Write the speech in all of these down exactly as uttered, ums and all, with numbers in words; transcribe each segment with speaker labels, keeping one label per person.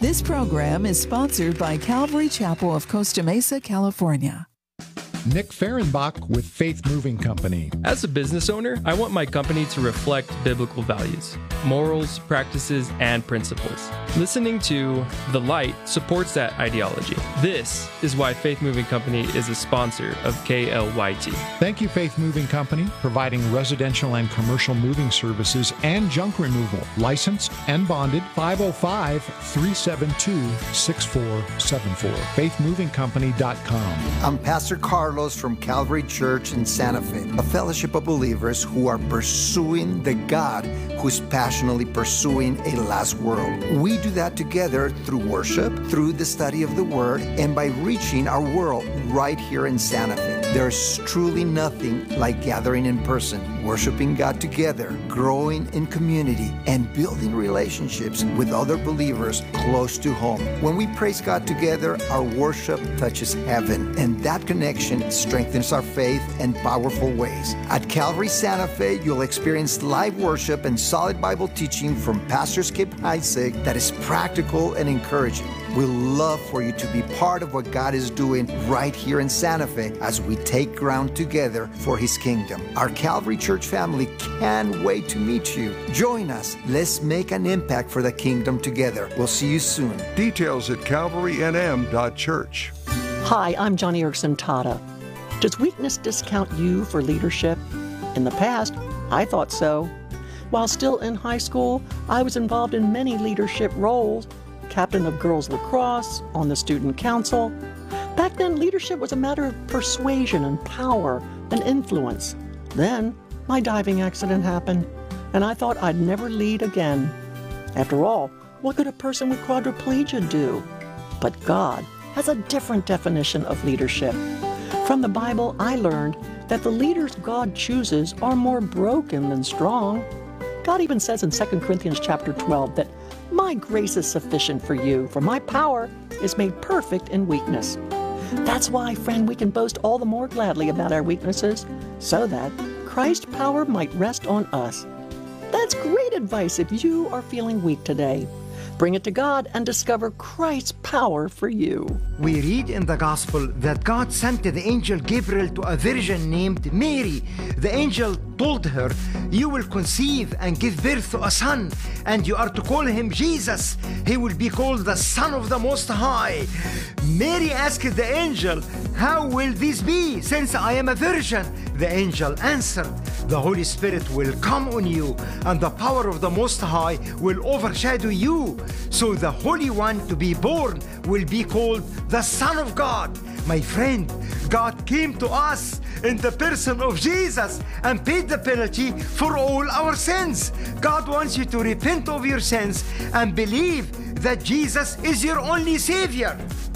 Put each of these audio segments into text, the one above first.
Speaker 1: This program is sponsored by Calvary Chapel of Costa Mesa, California.
Speaker 2: Nick Fehrenbach with Faith Moving Company.
Speaker 3: As a business owner, I want my company to reflect biblical values, morals, practices, and principles. Listening to The Light supports that ideology. This is why Faith Moving Company is a sponsor of K L Y T.
Speaker 2: Thank you, Faith Moving Company, providing residential and commercial moving services and junk removal. Licensed and bonded, five oh five, three seven two, six four seven four. faith moving company dot com.
Speaker 4: I'm Pastor Carlos from Calvary Church in Santa Fe, a fellowship of believers who are pursuing the God who is passionately pursuing a lost world. We do that together through worship, through the study of the Word, and by reaching our world right here in Santa Fe. There's truly nothing like gathering in person, worshiping God together, growing in community, and building relationships with other believers close to home. When we praise God together, our worship touches heaven, and that connection strengthens our faith in powerful ways. At Calvary Santa Fe, you'll experience live worship and solid Bible teaching from Pastor Skip Heitzig that is practical and encouraging. We'd love for you to be part of what God is doing right here in Santa Fe as we take ground together for His kingdom. Our Calvary Church family can't wait to meet you. Join us. Let's make an impact for the kingdom together. We'll see you soon.
Speaker 5: Details at calvary n m dot church.
Speaker 6: Hi, I'm Johnny Erickson Tata. Does weakness discount you for leadership? In the past, I thought so. While still in high school, I was involved in many leadership roles. Captain of girls lacrosse, on the student council. Back then, leadership was a matter of persuasion and power and influence. Then, my diving accident happened, and I thought I'd never lead again. After all, what could a person with quadriplegia do? But God has a different definition of leadership. From the Bible, I learned that the leaders God chooses are more broken than strong. God even says in Second Corinthians chapter twelve that my grace is sufficient for you, for my power is made perfect in weakness. That's why, friend, we can boast all the more gladly about our weaknesses, so that Christ's power might rest on us. That's great advice if you are feeling weak today. Bring it to God and discover Christ's power for you.
Speaker 7: We read in the Gospel that God sent the angel Gabriel to a virgin named Mary. The angel told her, "You will conceive and give birth to a son, and you are to call him Jesus. He will be called the Son of the Most High." Mary asked the angel, "How will this be, since I am a virgin?" The angel answered, "The Holy Spirit will come on you, and the power of the Most High will overshadow you. So the Holy One to be born will be called the Son of God." My friend, God came to us in the person of Jesus and paid the penalty for all our sins. God wants you to repent of your sins and believe that Jesus is your only Savior.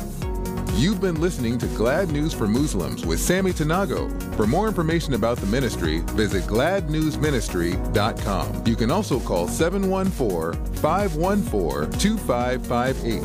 Speaker 8: You've been listening to Glad News for Muslims with Sammy Tanago. For more information about the ministry, visit glad news ministry dot com. You can also call seven one four, five one four, two five five eight.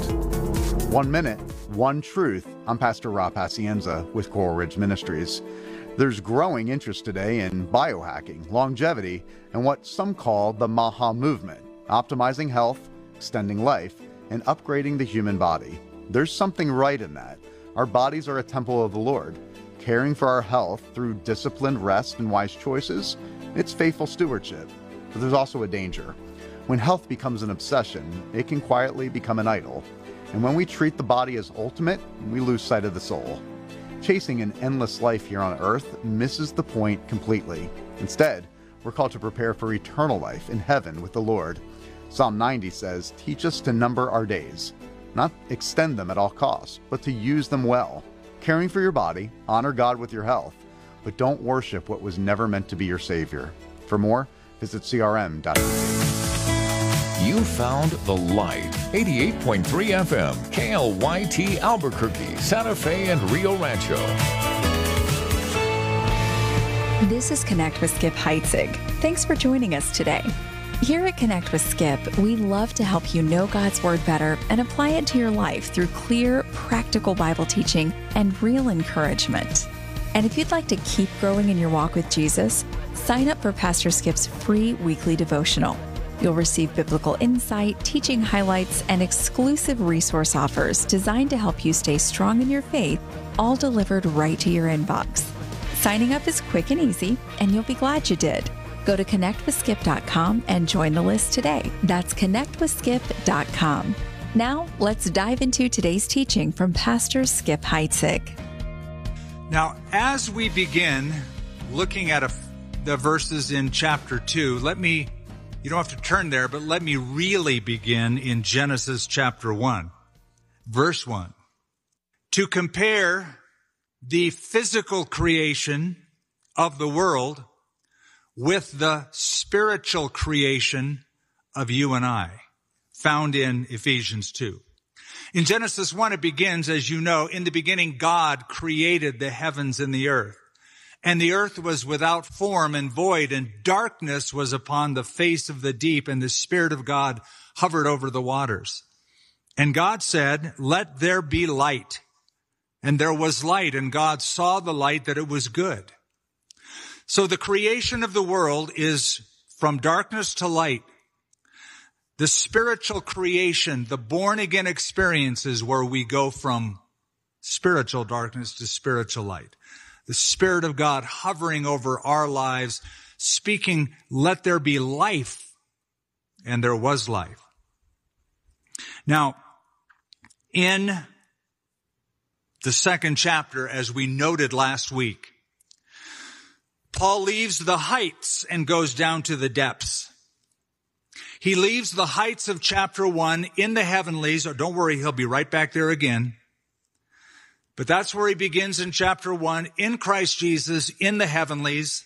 Speaker 9: One minute, one truth. I'm Pastor Rob Pacienza with Coral Ridge Ministries. There's growing interest today in biohacking, longevity, and what some call the Maha movement, optimizing health, extending life, and upgrading the human body. There's something right in that. Our bodies are a temple of the Lord. Caring for our health through disciplined rest and wise choices, it's faithful stewardship. But there's also a danger. When health becomes an obsession, it can quietly become an idol. And when we treat the body as ultimate, we lose sight of the soul. Chasing an endless life here on earth misses the point completely. Instead, we're called to prepare for eternal life in heaven with the Lord. Psalm ninety says, "Teach us to number our days." Not extend them at all costs, but to use them well. Caring for your body, honor God with your health, but don't worship what was never meant to be your Savior. For more, visit c r m dot org.
Speaker 10: You found The Light, eighty-eight point three F M, K L Y T Albuquerque, Santa Fe, and Rio Rancho.
Speaker 11: This is Connect with Skip Heitzig. Thanks for joining us today. Here at Connect with Skip, we love to help you know God's Word better and apply it to your life through clear, practical Bible teaching and real encouragement. And if you'd like to keep growing in your walk with Jesus, sign up for Pastor Skip's free weekly devotional. You'll receive biblical insight, teaching highlights, and exclusive resource offers designed to help you stay strong in your faith, all delivered right to your inbox. Signing up is quick and easy, and you'll be glad you did. Go to connect with skip dot com and join the list today. That's connect with skip dot com. Now, let's dive into today's teaching from Pastor Skip Heitzig.
Speaker 12: Now, as we begin looking at a, the verses in chapter two, let me, you don't have to turn there, but let me really begin in Genesis chapter one, verse one. To compare the physical creation of the world with the spiritual creation of you and I, found in Ephesians two. In Genesis one, it begins, as you know, in the beginning, God created the heavens and the earth. And the earth was without form and void, and darkness was upon the face of the deep, and the Spirit of God hovered over the waters. And God said, "Let there be light." And there was light, and God saw the light that it was good. So the creation of the world is from darkness to light. The spiritual creation, the born-again experience is where we go from spiritual darkness to spiritual light. The Spirit of God hovering over our lives, speaking, "Let there be life," and there was life. Now, in the second chapter, as we noted last week, Paul leaves the heights and goes down to the depths. He leaves the heights of chapter one in the heavenlies. Oh, don't worry, he'll be right back there again. But that's where he begins in chapter one, in Christ Jesus, in the heavenlies.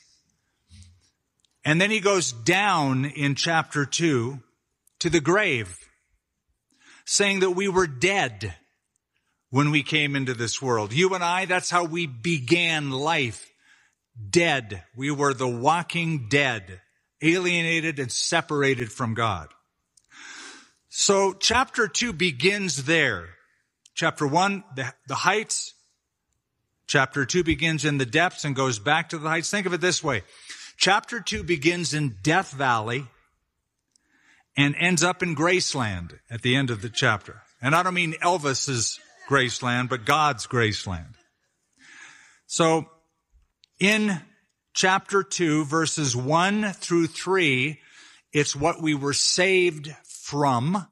Speaker 12: And then he goes down in chapter two to the grave, saying that we were dead when we came into this world. You and I, that's how we began life. Dead. We were the walking dead, alienated and separated from God. So chapter two begins there. Chapter one, the, the heights. Chapter two begins in the depths and goes back to the heights. Think of it this way. Chapter two begins in Death Valley and ends up in Graceland at the end of the chapter. And I don't mean Elvis's Graceland, but God's Graceland. So in chapter two, verses one through three, it's what we were saved from.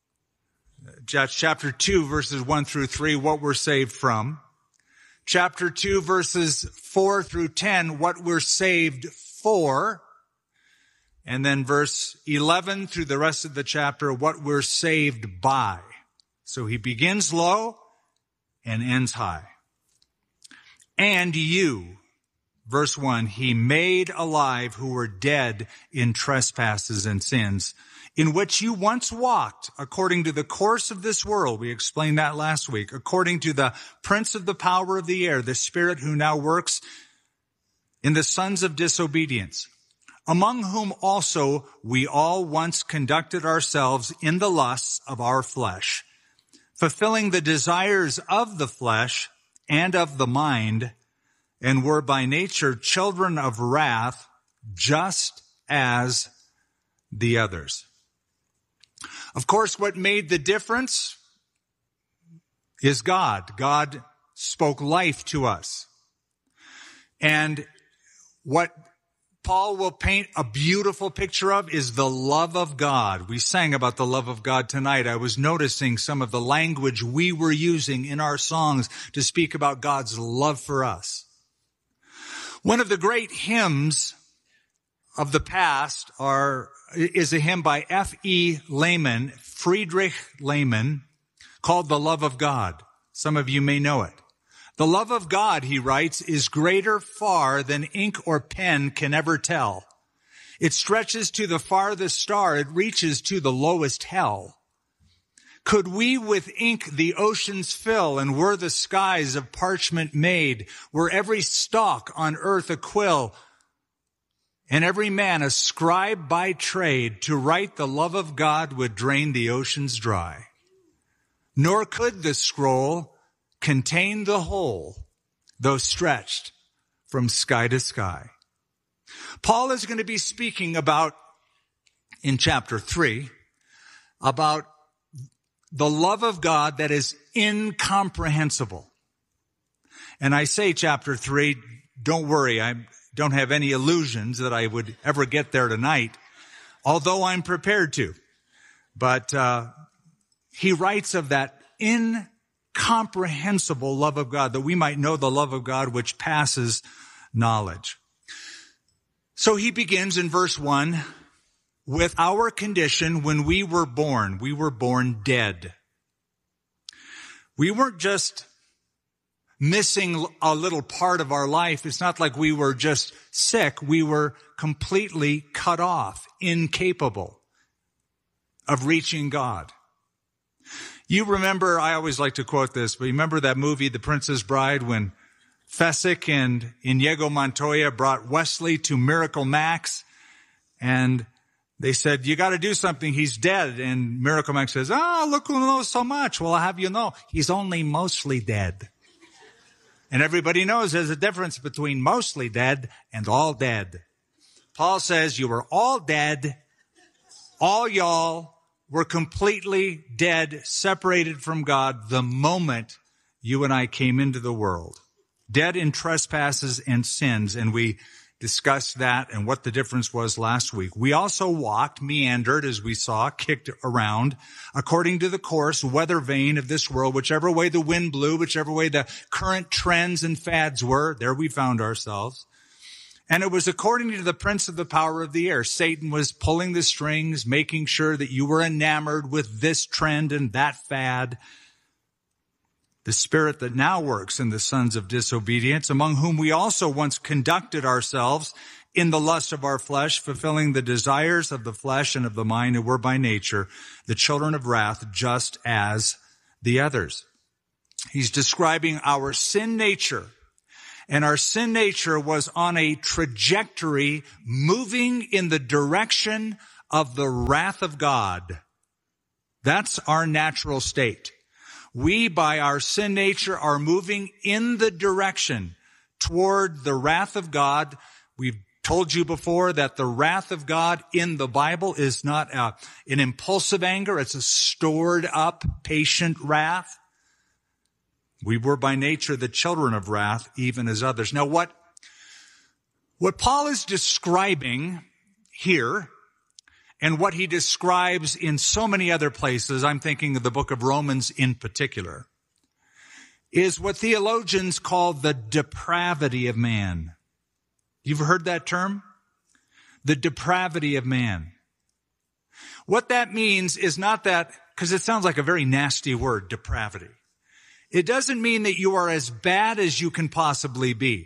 Speaker 12: Chapter two, verses one through three, what we're saved from. Chapter two, verses four through ten, what we're saved for. And then verse eleven through the rest of the chapter, what we're saved by. So he begins low and ends high. And you, verse one, he made alive who were dead in trespasses and sins, in which you once walked according to the course of this world. We explained that last week. According to the prince of the power of the air, the spirit who now works in the sons of disobedience, among whom also we all once conducted ourselves in the lusts of our flesh, fulfilling the desires of the flesh and of the mind, and were by nature children of wrath, just as the others. Of course, what made the difference is God. God spoke life to us. And what Paul will paint a beautiful picture of is the love of God. We sang about the love of God tonight. I was noticing some of the language we were using in our songs to speak about God's love for us. One of the great hymns of the past are, is a hymn by F E Lehman, Friedrich Lehman, called The Love of God. Some of you may know it. The love of God, he writes, is greater far than ink or pen can ever tell. It stretches to the farthest star. It reaches to the lowest hell. Could we with ink the oceans fill, and were the skies of parchment made, were every stalk on earth a quill, and every man a scribe by trade, to write the love of God would drain the oceans dry. Nor could the scroll contain the whole, though stretched from sky to sky. Paul is going to be speaking about in chapter three about the love of God that is incomprehensible. And I say chapter three, don't worry, I don't have any illusions that I would ever get there tonight, although I'm prepared to. But uh, he writes of that incomprehensible love of God, that we might know the love of God which passes knowledge. So he begins in verse one with our condition when we were born. We were born dead. We weren't just missing a little part of our life. It's not like we were just sick. We were completely cut off, incapable of reaching God. You remember, I always like to quote this, but you remember that movie, The Princess Bride, when Fezzik and Inigo Montoya brought Wesley to Miracle Max, and they said, you got to do something. He's dead. And Miracle Max says, ah, oh, look who knows so much. Well, I'll have you know, he's only mostly dead. And everybody knows there's a difference between mostly dead and all dead. Paul says you were all dead. All y'all were completely dead, separated from God the moment you and I came into the world. Dead in trespasses and sins. And we discussed that and what the difference was last week. We also walked, meandered, as we saw, kicked around, according to the course, weather vane of this world, whichever way the wind blew, whichever way the current trends and fads were, there we found ourselves. And it was according to the prince of the power of the air. Satan was pulling the strings, making sure that you were enamored with this trend and that fad. The spirit that now works in the sons of disobedience, among whom we also once conducted ourselves in the lust of our flesh, fulfilling the desires of the flesh and of the mind, and were by nature the children of wrath, just as the others. He's describing our sin nature. And our sin nature was on a trajectory moving in the direction of the wrath of God. That's our natural state. We, by our sin nature, are moving in the direction toward the wrath of God. We've told you before that the wrath of God in the Bible is not a, an impulsive anger. It's a stored up, patient wrath. We were by nature the children of wrath, even as others. Now, what, what Paul is describing here, and what he describes in so many other places, I'm thinking of the book of Romans in particular, is what theologians call the depravity of man. You've heard that term? The depravity of man. What that means is not that, because it sounds like a very nasty word, depravity. It doesn't mean that you are as bad as you can possibly be.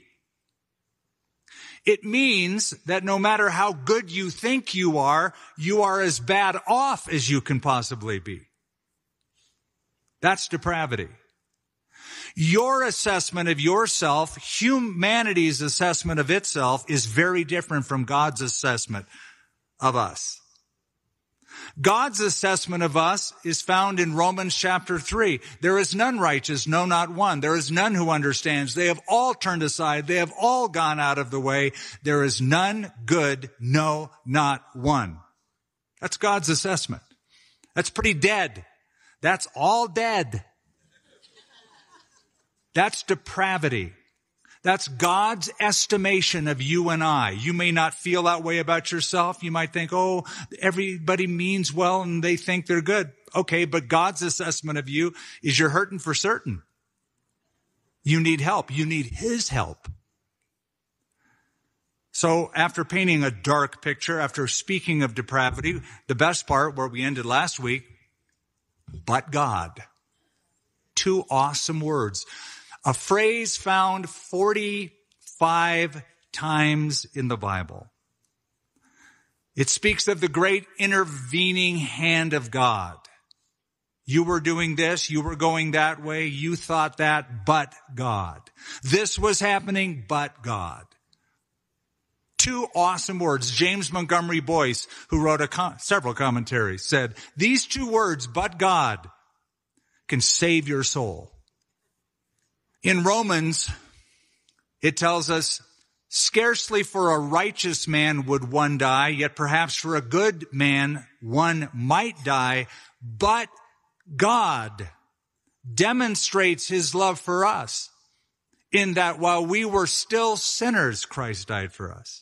Speaker 12: It means that no matter how good you think you are, you are as bad off as you can possibly be. That's depravity. Your assessment of yourself, humanity's assessment of itself, is very different from God's assessment of us. God's assessment of us is found in Romans chapter three. There is none righteous, no, not one. There is none who understands. They have all turned aside. They have all gone out of the way. There is none good, no, not one. That's God's assessment. That's pretty dead. That's all dead. That's depravity. That's God's estimation of you and I. You may not feel that way about yourself. You might think, oh, everybody means well and they think they're good. Okay, but God's assessment of you is you're hurting for certain. You need help. You need His help. So after painting a dark picture, after speaking of depravity, the best part where we ended last week, but God. Two awesome words. A phrase found forty-five times in the Bible. It speaks of the great intervening hand of God. You were doing this, you were going that way, you thought that, but God. This was happening, but God. Two awesome words. James Montgomery Boyce, who wrote a com- several commentaries, said, these two words, but God, can save your soul. In Romans, it tells us Scarcely for a righteous man would one die, yet perhaps for a good man one might die. But God demonstrates his love for us in that while we were still sinners, Christ died for us.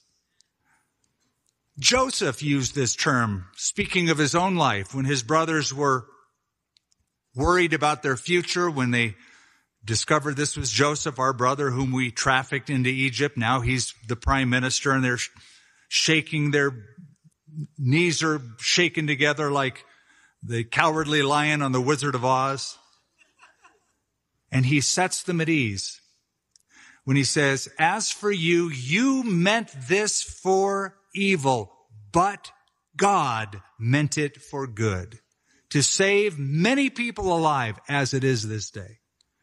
Speaker 12: Joseph used this term, speaking of his own life, when his brothers were worried about their future, when they discovered this was Joseph, our brother, whom we trafficked into Egypt. Now he's the prime minister, and they're shaking, their knees are shaken together like the cowardly lion on the Wizard of Oz. And he sets them at ease when he says, as for you, you meant this for evil, but God meant it for good, to save many people alive as it is this day.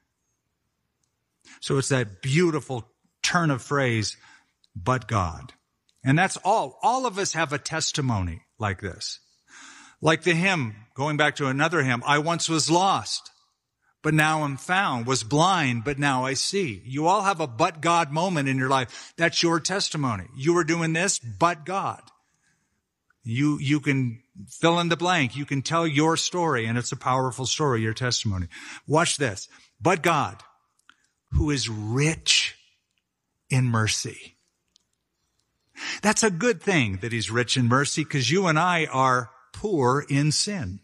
Speaker 12: So it's that beautiful turn of phrase, but God. And that's all. All of us have a testimony like this. Like the hymn, going back to another hymn, I once was lost, but now I'm found, was blind, but now I see. You all have a but God moment in your life. That's your testimony. You were doing this, but God. You, you can fill in the blank. You can tell your story, and it's a powerful story, your testimony. Watch this. But God, who is rich in mercy. That's a good thing that he's rich in mercy, because you and I are poor in sin.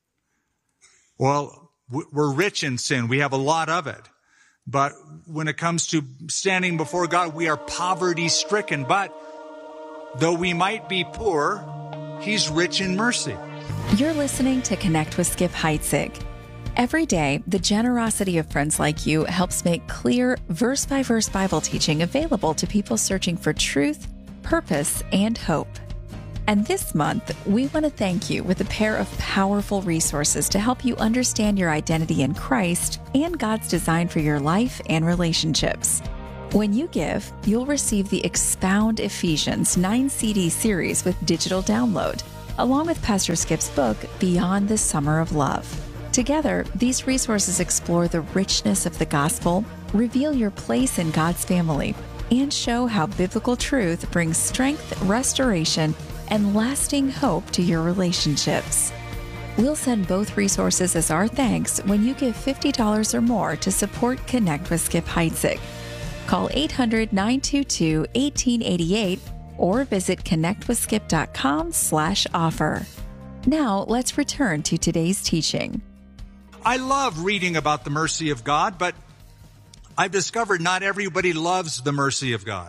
Speaker 12: Well, we're rich in sin. We have a lot of it. But when it comes to standing before God, we are poverty-stricken. But though we might be poor, he's rich in mercy.
Speaker 11: You're listening to Connect with Skip Heitzig. Every day, the generosity of friends like you helps make clear, verse-by-verse Bible teaching available to people searching for truth, purpose, and hope. And this month, we want to thank you with a pair of powerful resources to help you understand your identity in Christ and God's design for your life and relationships. When you give, you'll receive the Expound Ephesians nine C D series with digital download, along with Pastor Skip's book, Beyond the Summer of Love. Together, these resources explore the richness of the gospel, reveal your place in God's family, and show how biblical truth brings strength, restoration, and lasting hope to your relationships. We'll send both resources as our thanks when you give fifty dollars or more to support Connect with Skip Heitzig. Call eight hundred, nine two two, one eight eight eight or visit connectwithskip.com slash offer. Now, let's return to today's teaching.
Speaker 12: I love reading about the mercy of God, but I've discovered not everybody loves the mercy of God.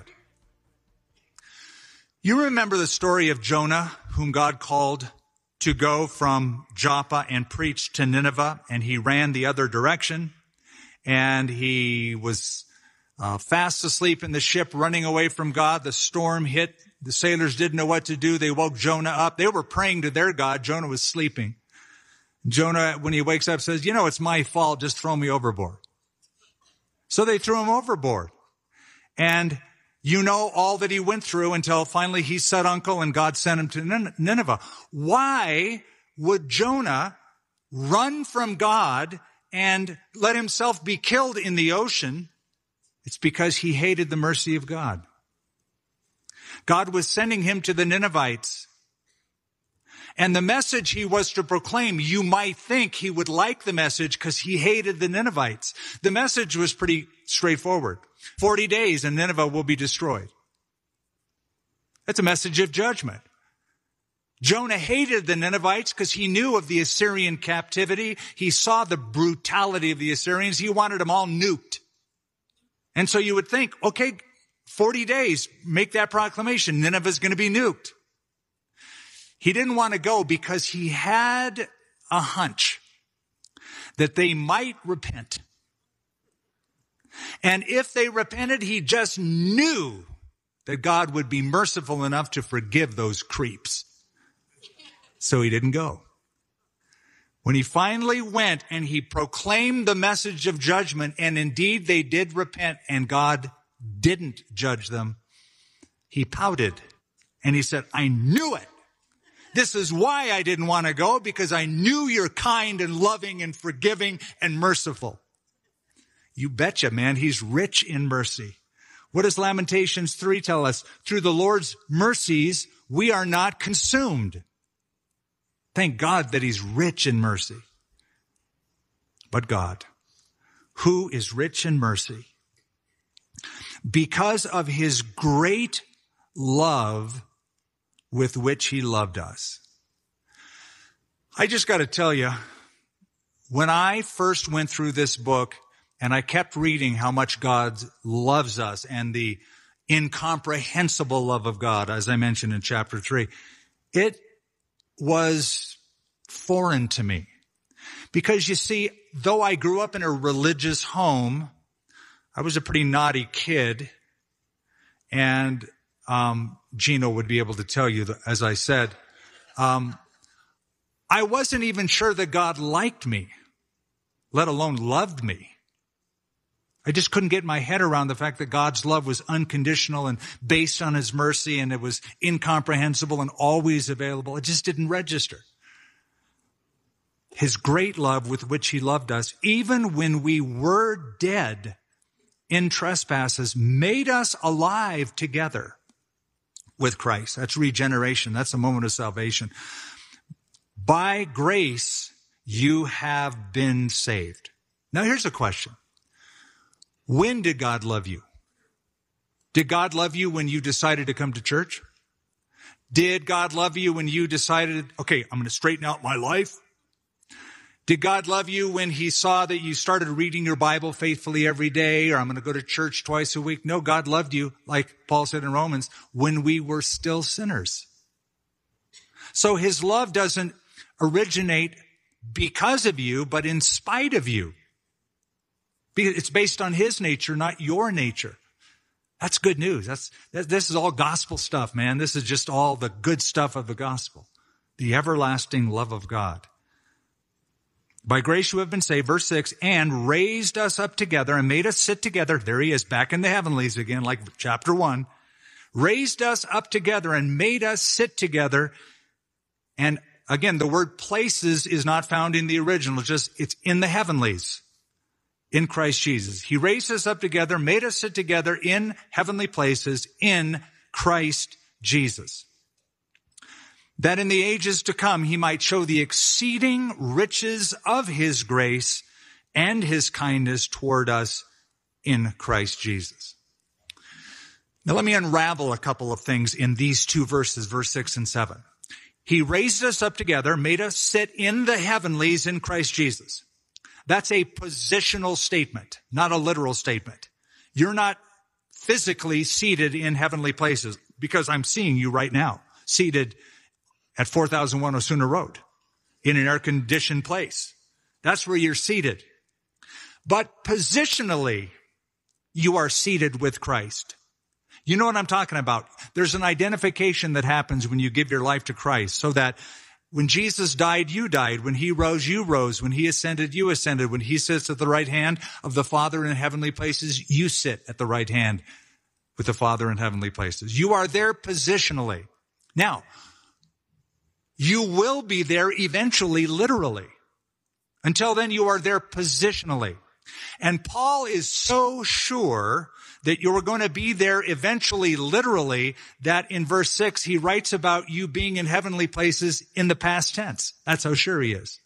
Speaker 12: You remember the story of Jonah, whom God called to go from Joppa and preach to Nineveh, and he ran the other direction, and he was uh, fast asleep in the ship, running away from God. The storm hit. The sailors didn't know what to do. They woke Jonah up. They were praying to their God. Jonah was sleeping. Jonah, when he wakes up, says, you know, it's my fault. Just throw me overboard. So they threw him overboard. And you know all that he went through until finally he said uncle and God sent him to Nineveh. Why would Jonah run from God and let himself be killed in the ocean? It's because he hated the mercy of God. God was sending him to the Ninevites. And the message he was to proclaim, you might think he would like the message because he hated the Ninevites. The message was pretty straightforward. Forty days and Nineveh will be destroyed. That's a message of judgment. Jonah hated the Ninevites because he knew of the Assyrian captivity. He saw the brutality of the Assyrians. He wanted them all nuked. And so you would think, okay, forty days, make that proclamation. Nineveh's going to be nuked. He didn't want to go because he had a hunch that they might repent. And if they repented, he just knew that God would be merciful enough to forgive those creeps. So he didn't go. When he finally went and he proclaimed the message of judgment, and indeed they did repent and God didn't judge them, he pouted and he said, I knew it. This is why I didn't want to go, because I knew you're kind and loving and forgiving and merciful. You betcha, man. He's rich in mercy. What does Lamentations three tell us? Through the Lord's mercies, we are not consumed. Thank God that he's rich in mercy. But God, who is rich in mercy, because of his great love with which he loved us. I just got to tell you, when I first went through this book and I kept reading how much God loves us and the incomprehensible love of God, as I mentioned in chapter three, it was foreign to me. Because you see, though I grew up in a religious home, I was a pretty naughty kid, and um, Gino would be able to tell you that, as I said, um, I wasn't even sure that God liked me, let alone loved me. I just couldn't get my head around the fact that God's love was unconditional and based on his mercy, and it was incomprehensible and always available. It just didn't register. His great love with which he loved us, even when we were dead in trespasses, made us alive together with Christ. That's regeneration. That's a moment of salvation. By grace, you have been saved. Now, here's a question. When did God love you? Did God love you when you decided to come to church? Did God love you when you decided, okay, I'm going to straighten out my life? Did God love you when he saw that you started reading your Bible faithfully every day, or I'm going to go to church twice a week? No, God loved you, like Paul said in Romans, when we were still sinners. So his love doesn't originate because of you, but in spite of you. It's based on his nature, not your nature. That's good news. That's, this is all gospel stuff, man. This is just all the good stuff of the gospel. The everlasting love of God. By grace you have been saved, verse six, and raised us up together and made us sit together. There he is, back in the heavenlies again, like chapter one. Raised us up together and made us sit together. And again, the word places is not found in the original, just it's in the heavenlies, in Christ Jesus. He raised us up together, made us sit together in heavenly places in Christ Jesus, that in the ages to come he might show the exceeding riches of his grace and his kindness toward us in Christ Jesus. Now let me unravel a couple of things in these two verses, verse six and seven. He raised us up together, made us sit in the heavenlies in Christ Jesus. That's a positional statement, not a literal statement. You're not physically seated in heavenly places, because I'm seeing you right now, seated at four thousand one Osuna Road in an air-conditioned place. That's where you're seated. But positionally, you are seated with Christ. You know what I'm talking about. There's an identification that happens when you give your life to Christ, so that when Jesus died, you died. When he rose, you rose. When he ascended, you ascended. When he sits at the right hand of the Father in heavenly places, you sit at the right hand with the Father in heavenly places. You are there positionally. Now, you will be there eventually, literally. Until then, you are there positionally. And Paul is so sure that you're going to be there eventually, literally, that in verse six, he writes about you being in heavenly places in the past tense. That's how sure he is.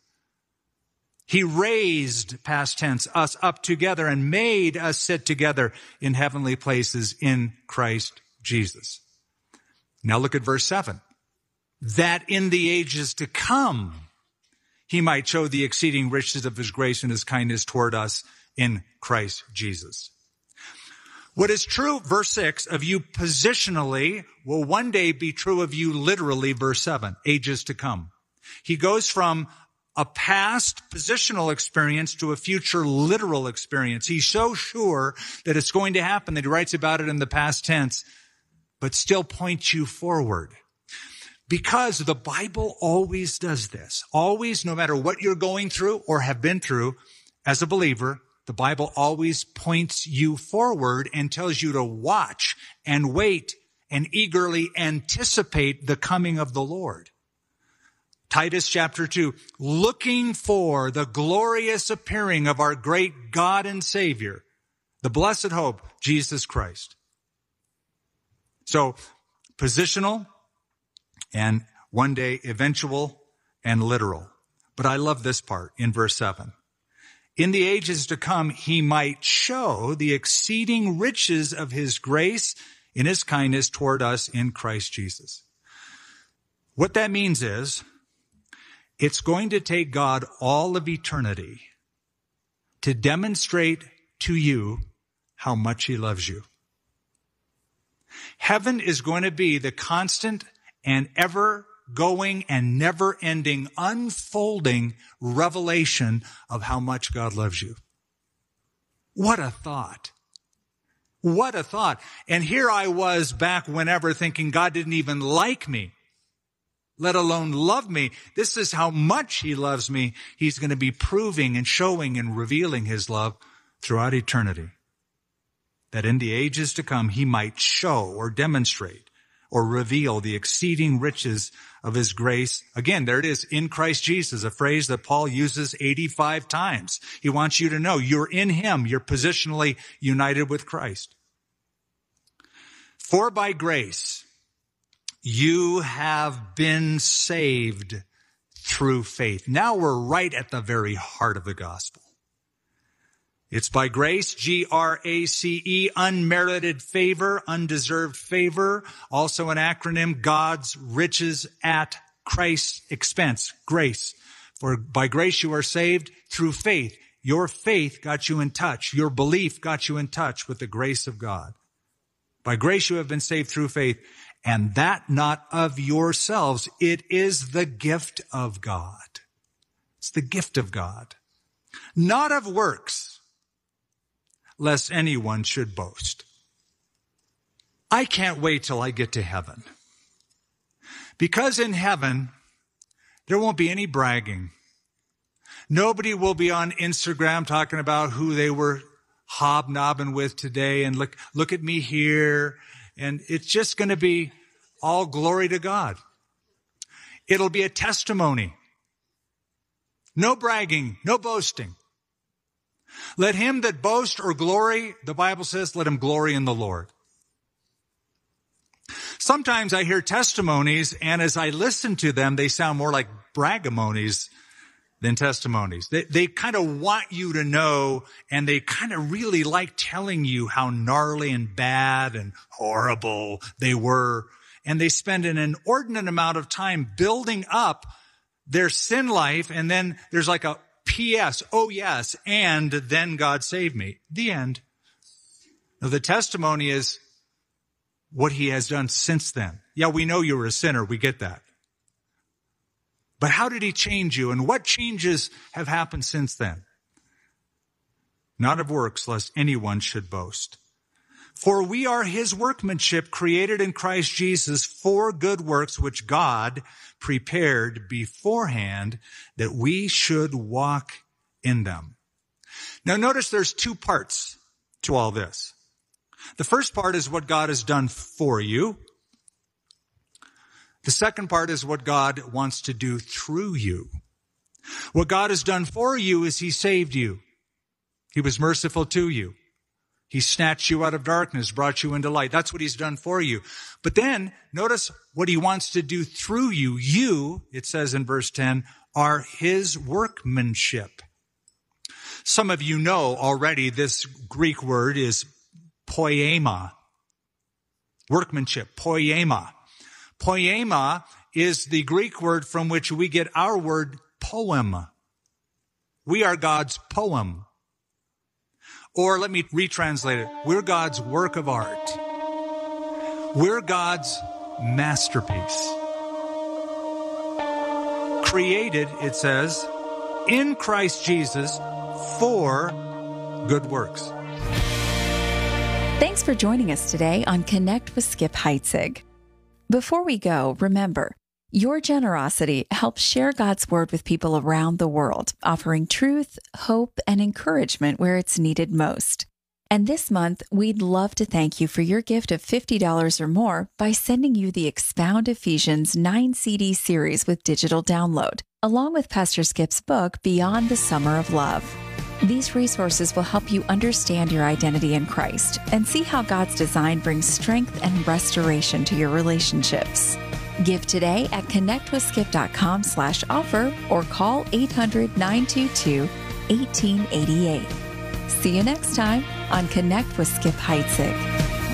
Speaker 12: He raised, past tense, us up together and made us sit together in heavenly places in Christ Jesus. Now look at verse seven. That in the ages to come, he might show the exceeding riches of his grace and his kindness toward us in Christ Jesus. What is true, verse six, of you positionally will one day be true of you literally, verse seven, ages to come. He goes from a past positional experience to a future literal experience. He's so sure that it's going to happen that he writes about it in the past tense, but still points you forward. Because the Bible always does this. Always, no matter what you're going through or have been through as a believer, the Bible always points you forward and tells you to watch and wait and eagerly anticipate the coming of the Lord. Titus chapter two, looking for the glorious appearing of our great God and Savior, the blessed hope, Jesus Christ. So positional and one day eventual and literal. But I love this part in verse seven. In the ages to come, he might show the exceeding riches of his grace in his kindness toward us in Christ Jesus. What that means is it's going to take God all of eternity to demonstrate to you how much he loves you. Heaven is going to be the constant and ever-going and never-ending unfolding revelation of how much God loves you. What a thought. What a thought. And here I was back whenever thinking God didn't even like me, let alone love me. This is how much he loves me. He's going to be proving and showing and revealing his love throughout eternity. That in the ages to come, he might show or demonstrate or reveal the exceeding riches of his grace. Again, there it is, in Christ Jesus, a phrase that Paul uses eighty-five times. He wants you to know you're in him. You're positionally united with Christ. For by grace, you have been saved through faith. Now we're right at the very heart of the gospel. It's by grace, G R A C E, unmerited favor, undeserved favor. Also an acronym, God's riches at Christ's expense, grace. For by grace you are saved through faith. Your faith got you in touch. Your belief got you in touch with the grace of God. By grace you have been saved through faith, and that not of yourselves. It is the gift of God. It's the gift of God. Not of works, lest anyone should boast. I can't wait till I get to heaven. Because in heaven, there won't be any bragging. Nobody will be on Instagram talking about who they were hobnobbing with today and look, look at me here. And it's just going to be all glory to God. It'll be a testimony. No bragging, no boasting. Let him that boast or glory, the Bible says, let him glory in the Lord. Sometimes I hear testimonies, and as I listen to them, they sound more like bragamonies than testimonies. They, they kind of want you to know, and they kind of really like telling you how gnarly and bad and horrible they were. And they spend an inordinate amount of time building up their sin life, and then there's like a P S, oh yes, and then God saved me. The end. Now, the testimony is what he has done since then. Yeah, we know you were a sinner. We get that. But how did he change you? And what changes have happened since then? Not of works, lest anyone should boast. For we are his workmanship, created in Christ Jesus for good works, which God prepared beforehand that we should walk in them. Now notice there's two parts to all this. The first part is what God has done for you. The second part is what God wants to do through you. What God has done for you is he saved you. He was merciful to you. He snatched you out of darkness, brought you into light. That's what he's done for you. But then notice what he wants to do through you. You, it says in verse ten, are his workmanship. Some of you know already this Greek word is poema. Workmanship, poema. Poema is the Greek word from which we get our word poem. We are God's poem. Or let me retranslate it. We're God's work of art. We're God's masterpiece. Created, it says, in Christ Jesus for good works.
Speaker 11: Thanks for joining us today on Connect with Skip Heitzig. Before we go, remember, your generosity helps share God's word with people around the world, offering truth, hope, and encouragement where it's needed most. And this month, we'd love to thank you for your gift of fifty dollars or more by sending you the Expound Ephesians nine C D series with digital download, along with Pastor Skip's book, Beyond the Summer of Love. These resources will help you understand your identity in Christ and see how God's design brings strength and restoration to your relationships. Give today at connectwithskip.com slash offer or call eight hundred, nine two two, one eight eight eight. See you next time on Connect with Skip Heitzig.